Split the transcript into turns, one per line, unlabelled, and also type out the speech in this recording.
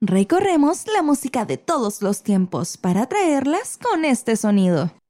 Recorremos la música de todos los tiempos para traerlas con este sonido.